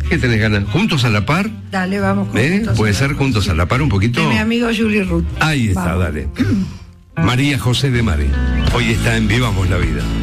¿Qué tenés ganas? ¿Juntos a la par? Dale, vamos. ¿Puede ser juntos a la par un poquito? De mi amigo Julie Ruth. Ahí está, vamos. Dale. María José de Mare. Hoy está en Vivamos la Vida.